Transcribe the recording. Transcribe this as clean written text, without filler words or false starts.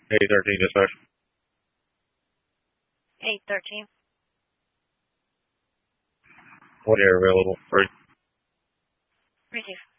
813 dispatch. 813. What air available? Free. Receive.